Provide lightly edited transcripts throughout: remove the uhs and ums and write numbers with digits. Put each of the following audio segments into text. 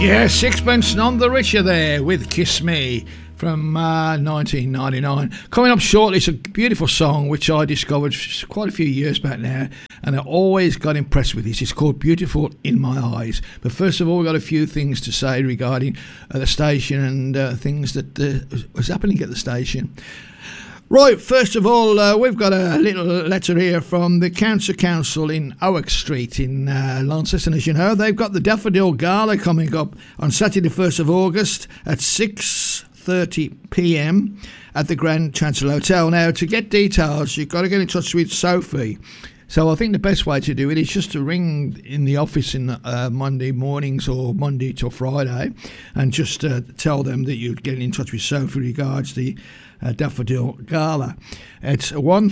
Yeah, Sixpence None the Richer there with Kiss Me from 1999. Coming up shortly, it's a beautiful song which I discovered quite a few years back now, and I always got impressed with this. It's called Beautiful in My Eyes. But first of all, we've got a few things to say regarding the station and things that was happening at the station. Right, first of all, we've got a little letter here from the Cancer Council in Oak Street in Launceston. As you know, they've got the Daffodil Gala coming up on Saturday, 1st of August at 6:30pm at the Grand Chancellor Hotel. Now, to get details, you've got to get in touch with Sophie. So I think the best way to do it is just to ring in the office in Monday mornings or Monday till Friday and just tell them that you're getting in touch with Sophie regards the Daffodil Gala. It's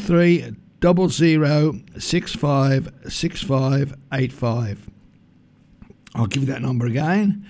1300656585. I'll give you that number again.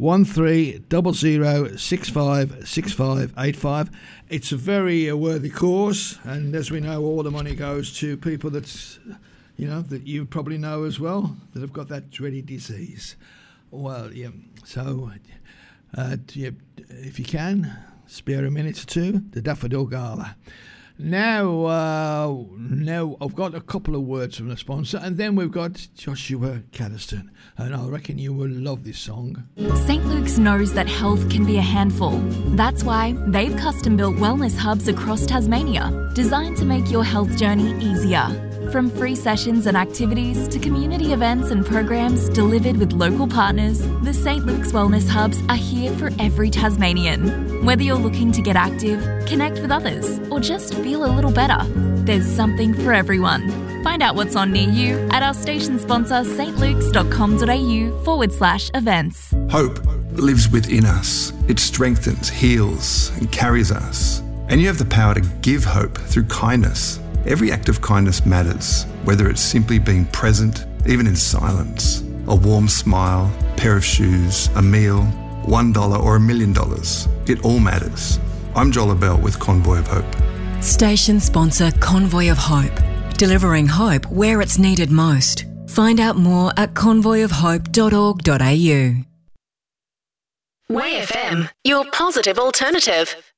1300656585. It's a very worthy cause, and as we know, all the money goes to people that's, you know, that you probably know as well, that have got that dreaded disease. Well, yeah. So, if you can, spare a minute or two, the Daffodil Gala. Now I've got a couple of words from the sponsor, and then we've got Joshua Caddiston, and I reckon you will love this song. St. Luke's knows that health can be a handful. That's why they've custom-built wellness hubs across Tasmania, designed to make your health journey easier. From free sessions and activities to community events and programs delivered with local partners, the St. Luke's Wellness Hubs are here for every Tasmanian. Whether you're looking to get active, connect with others, or just feel a little better, there's something for everyone. Find out what's on near you at our station sponsor stlukes.com.au/events. Hope lives within us. It strengthens, heals, and carries us. And you have the power to give hope through kindness. Every act of kindness matters, whether it's simply being present, even in silence. A warm smile, a pair of shoes, a meal, $1 or $1 million. It all matters. I'm Joel Abell with Convoy of Hope. Station sponsor Convoy of Hope. Delivering hope where it's needed most. Find out more at convoyofhope.org.au. Way FM, your positive alternative.